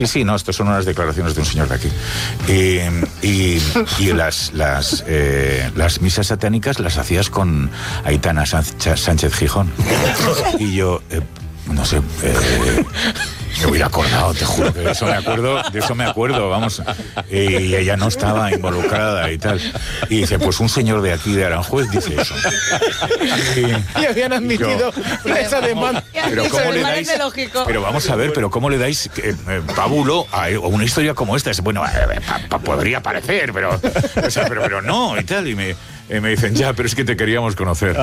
Sí, no, estas son unas declaraciones de un señor de aquí. Y las misas satánicas las hacías con Aitana Sánchez Gijón. Y yo, no sé, me hubiera acordado, te juro que de eso me acuerdo, vamos. Y ella no estaba involucrada y tal. Y dice, pues un señor de aquí, de Aranjuez, dice eso. Y habían admitido esa demanda. Pero ¿cómo le dais? Pero vamos a ver, pero ¿cómo le dais pábulo a una historia como esta? Bueno, podría parecer, pero no, y tal. Y me dicen, ya, pero es que te queríamos conocer.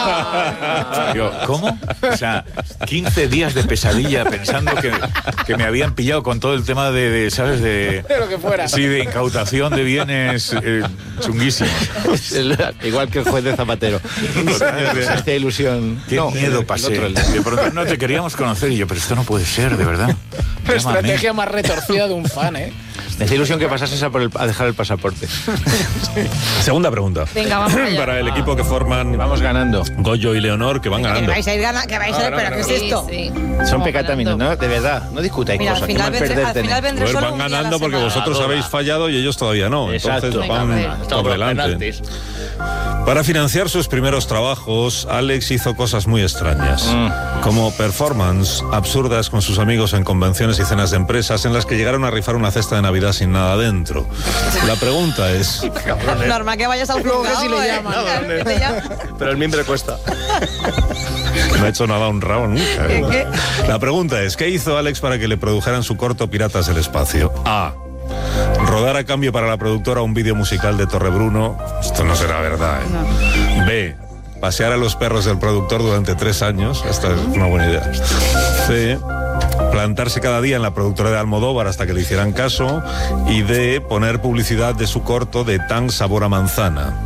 Yo, ¿cómo? O sea, 15 días de pesadilla pensando que me habían pillado con todo el tema de ¿sabes? De lo que fuera. Sí, de incautación de bienes chunguísimos. Igual que el juez de Zapatero. Hacía ilusión. Qué miedo pasé. De pronto, no, te queríamos conocer. Y yo, pero esto no puede ser, de verdad. La estrategia más retorcida de un fan, ¿eh? Me hacía ilusión que pasases a dejar el pasaporte. Segunda pregunta. Venga, vamos allá. Para el equipo que forman Vamos ganando. Goyo y Leonor, que van ganando. Que vais a ir pero ¿qué es esto? Sí. Son pecataminos, ¿no? De verdad, no discutáis Mira, cosas. al final vendré Pues solo van un día a la ganando porque semana. vosotros habéis fallado y ellos todavía no. Exacto. Entonces Venga, van por delante. Para financiar sus primeros trabajos, Alex hizo cosas muy extrañas, como performance absurdas con sus amigos en convenciones y cenas de empresas en las que llegaron a rifar una cesta de Navidad sin nada dentro. La pregunta es... Normal que vayas al juzgado. que si le llaman. Pero el mimbre cuesta. No ha hecho nada honrado nunca. ¿Qué? La pregunta es, ¿qué hizo Alex para que le produjeran su corto Piratas del Espacio? A. Rodar a cambio para la productora un vídeo musical de Torrebruno. Esto no será verdad, ¿eh? No. B. Pasear a los perros del productor durante 3 años. Esta es una buena idea. C. Plantarse cada día en la productora de Almodóvar hasta que le hicieran caso. Y D. Poner publicidad de su corto de Tan sabor a manzana.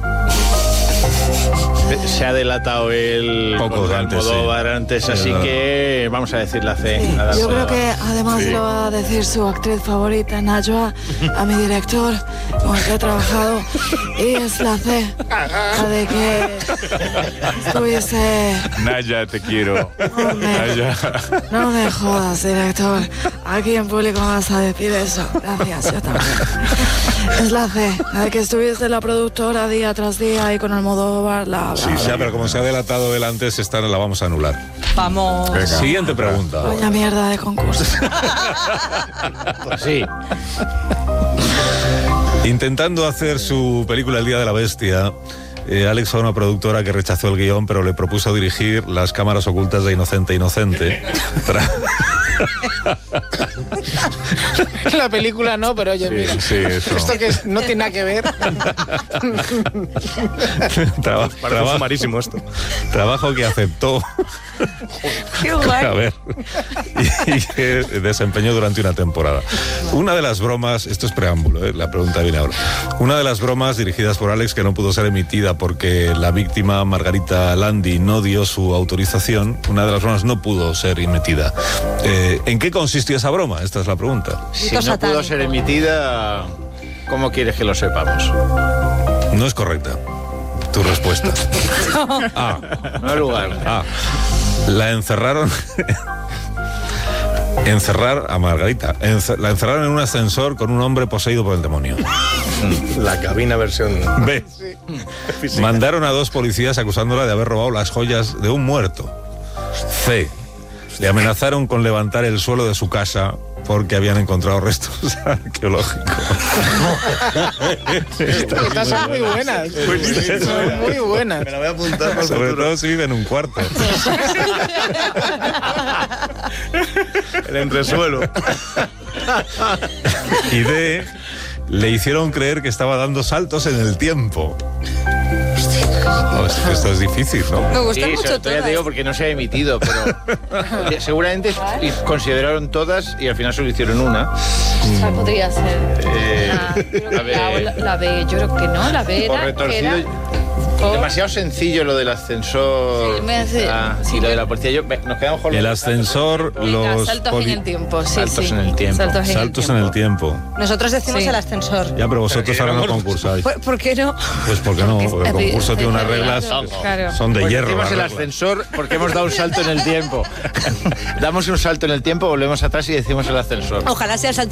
Se ha delatado el Poco de antes, Almodóvar sí. antes, así que vamos a decir la C. Yo creo que además lo va a decir su actriz favorita, Najwa, a mi director con el que he trabajado, y es la C, la de que estuviese... Naya, te quiero. Naya. No me jodas, director. Aquí en público me vas a decir eso. Gracias, yo también. Es la C, la de que estuviese la productora día tras día y con Almodóvar, Sí, ya, pero como se ha delatado el antes, esta la vamos a anular. Vamos. Venga. Siguiente pregunta. Vaya mierda de concurso. Sí. Intentando hacer su película El Día de la Bestia, Alex fue a una productora que rechazó el guión, pero le propuso dirigir Las cámaras ocultas de Inocente Inocente. La película no, pero oye, mira. Sí, eso. Esto que no tiene nada que ver. Trabajo marísimo esto. Trabajo que aceptó. Qué guay. A ver. Y que desempeñó durante una temporada. Una de las bromas, esto es preámbulo, la pregunta viene ahora. Una de las bromas dirigidas por Alex que no pudo ser emitida porque la víctima Margarita Landi no dio su autorización, una de las bromas no pudo ser emitida. ¿En qué consistió esa broma? Esta es la pregunta. Si no pudo ser emitida, ¿cómo quieres que lo sepamos? No es correcta tu respuesta. A. No hay lugar. A. La encerraron... Encerrar a Margarita. La encerraron en un ascensor con un hombre poseído por el demonio. La cabina versión... B. Mandaron a 2 policías acusándola de haber robado las joyas de un muerto. C. Le amenazaron con levantar el suelo de su casa porque habían encontrado restos arqueológicos. Estas son muy buenas. Son muy buenas. Me la voy a apuntar. Sobre todo si vive en un cuarto. El entresuelo. Y D. Le hicieron creer que estaba dando saltos en el tiempo. No, esto es difícil, ¿no? Me gustan Sí, mucho ya te todas. digo porque no se ha emitido, pero seguramente consideraron todas y al final solo hicieron una. Podría ser. La B. Yo creo que no, la B O era... retorcido. Demasiado sencillo lo del ascensor. Sí, me hace- y lo de la policía. Nos quedamos con El ascensor, los saltos en el tiempo, sí, Saltos sí. en el tiempo. saltos en el tiempo. Nosotros decimos Sí. el ascensor. Ya, pero vosotros ahora no concursáis. ¿Por qué no? Pues porque no, porque el concurso tiene unas reglas Claro. son de Pues hierro. decimos las el reglas. ascensor porque hemos dado un salto en el tiempo. Damos un salto en el tiempo, volvemos atrás y decimos el ascensor. Ojalá sea el salto